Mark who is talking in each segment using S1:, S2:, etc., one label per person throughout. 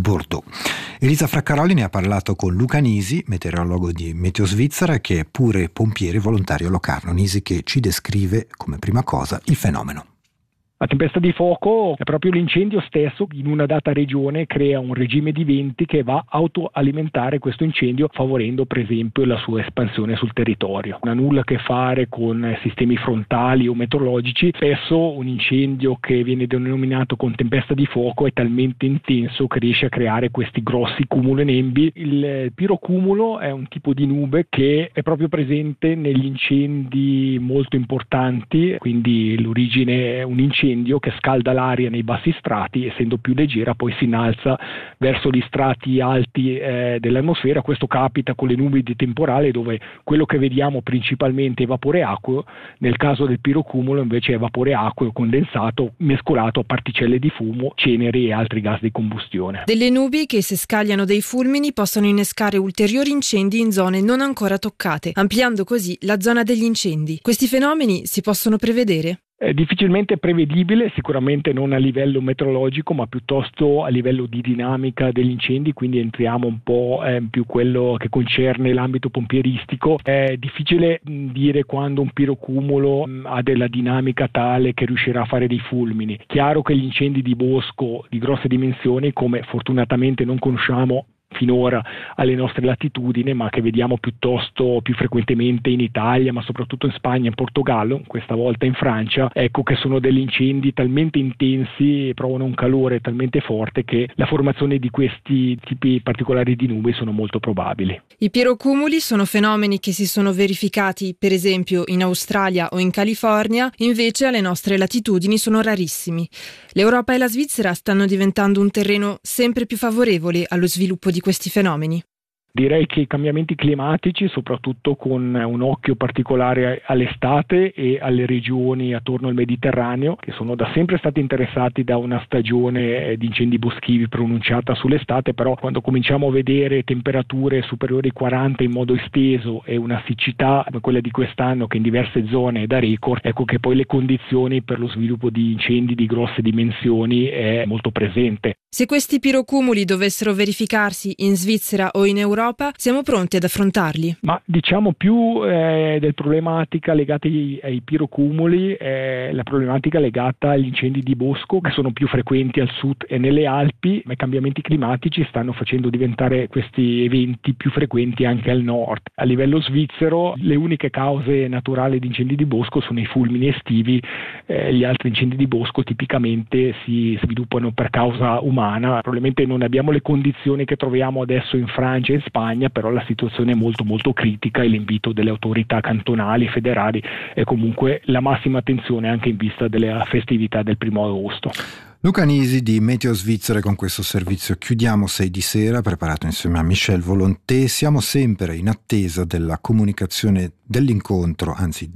S1: Bordeaux. Elisa Fraccaroli ne ha parlato con Luca Nisi, meteorologo di Meteo Svizzera, che è pure pompiere volontario a Locarno. Nisi che ci descrive come prima cosa il fenomeno.
S2: La tempesta di fuoco è proprio l'incendio stesso in una data regione crea un regime di venti che va a autoalimentare questo incendio, favorendo per esempio la sua espansione sul territorio. Non ha nulla a che fare con sistemi frontali o meteorologici. Spesso un incendio che viene denominato con tempesta di fuoco è talmente intenso che riesce a creare questi grossi cumulonembi. Il pirocumulo è un tipo di nube che è proprio presente negli incendi molto importanti, quindi l'origine è un incendio che scalda l'aria nei bassi strati, essendo più leggera poi si innalza verso gli strati alti dell'atmosfera. Questo capita con le nubi di temporale, dove quello che vediamo principalmente è vapore acqueo. Nel caso del pirocumulo invece è vapore acqueo condensato mescolato a particelle di fumo, ceneri e altri gas di combustione.
S3: Delle nubi che, se scagliano dei fulmini, possono innescare ulteriori incendi in zone non ancora toccate, ampliando così la zona degli incendi. Questi fenomeni si possono prevedere?
S2: È difficilmente prevedibile, sicuramente non a livello meteorologico, ma piuttosto a livello di dinamica degli incendi, quindi entriamo un po' più quello che concerne l'ambito pompieristico. È difficile dire quando un pirocumulo ha della dinamica tale che riuscirà a fare dei fulmini. Chiaro che gli incendi di bosco di grosse dimensioni, come fortunatamente non conosciamo finora alle nostre latitudini, ma che vediamo piuttosto più frequentemente in Italia, ma soprattutto in Spagna, in Portogallo, questa volta in Francia, ecco che sono degli incendi talmente intensi e provano un calore talmente forte che la formazione di questi tipi particolari di nubi sono molto probabili.
S3: I pirocumuli sono fenomeni che si sono verificati per esempio in Australia o in California, invece alle nostre latitudini sono rarissimi. L'Europa e la Svizzera stanno diventando un terreno sempre più favorevole allo sviluppo di questi fenomeni.
S2: Direi che i cambiamenti climatici, soprattutto con un occhio particolare all'estate e alle regioni attorno al Mediterraneo, che sono da sempre stati interessati da una stagione di incendi boschivi pronunciata sull'estate, però quando cominciamo a vedere temperature superiori ai 40 in modo esteso e una siccità come quella di quest'anno che in diverse zone è da record, ecco che poi le condizioni per lo sviluppo di incendi di grosse dimensioni è molto presente.
S3: Se questi pirocumuli dovessero verificarsi in Svizzera o in Europa, siamo pronti ad affrontarli?
S2: Ma diciamo più del problematica legata ai pirocumuli, la problematica legata agli incendi di bosco che sono più frequenti al sud e nelle Alpi, ma i cambiamenti climatici stanno facendo diventare questi eventi più frequenti anche al nord. A livello svizzero le uniche cause naturali di incendi di bosco sono i fulmini estivi, gli altri incendi di bosco tipicamente si sviluppano per causa umana. Probabilmente non abbiamo le condizioni che troviamo adesso in Francia e in Spagna, però la situazione è molto molto critica e l'invito delle autorità cantonali e federali è comunque la massima attenzione anche in vista delle festività del 1° agosto.
S1: Luca Nisi di Meteo Svizzera. Con questo servizio chiudiamo 6 di sera, preparato insieme a Michel Volonté. Siamo sempre in attesa della comunicazione dall'incontro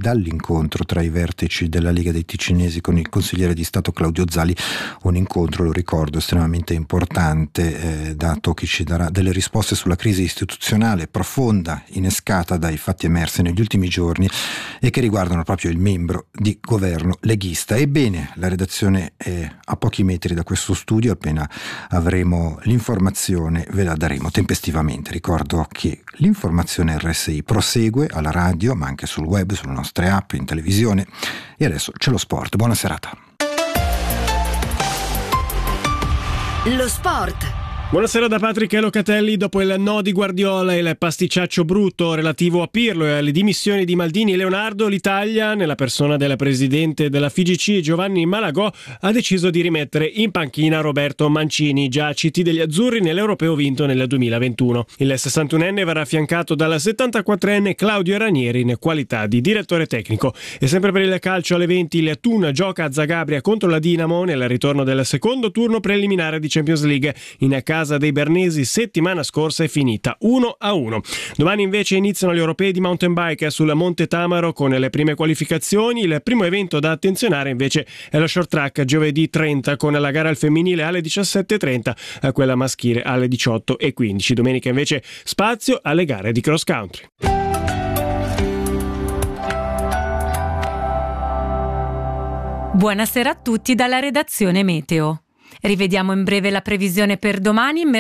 S1: tra i vertici della Lega dei Ticinesi con il consigliere di Stato Claudio Zali, un incontro, lo ricordo, estremamente importante, dato che ci darà delle risposte sulla crisi istituzionale profonda innescata dai fatti emersi negli ultimi giorni e che riguardano proprio il membro di governo leghista. Ebbene, la redazione è a pochi metri da questo studio, appena avremo l'informazione ve la daremo tempestivamente. Ricordo che l'informazione RSI prosegue alla radio, ma anche sul web, sulle nostre app, in televisione. E adesso c'è lo sport. Buona serata.
S4: Lo sport.
S5: Buonasera da Patrick Locatelli. Dopo il no di Guardiola e il pasticciaccio brutto relativo a Pirlo e alle dimissioni di Maldini e Leonardo, l'Italia, nella persona del presidente della FIGC Giovanni Malagò, ha deciso di rimettere in panchina Roberto Mancini, già CT degli azzurri nell'Europeo vinto nel 2021. Il 61enne verrà affiancato dal 74enne Claudio Ranieri in qualità di direttore tecnico. E sempre per il calcio alle 20 il Thun gioca a Zagabria contro la Dinamo nel ritorno del secondo turno preliminare di Champions League. In casa dei bernesi settimana scorsa è finita 1-1. Domani invece iniziano gli europei di mountain bike sul Monte Tamaro con le prime qualificazioni. Il primo evento da attenzionare invece è lo short track giovedì 30 con la gara al femminile alle 17.30, quella maschile alle 18.15. Domenica invece spazio alle gare di cross country.
S4: Buonasera a tutti dalla redazione Meteo. Rivediamo in breve la previsione per domani.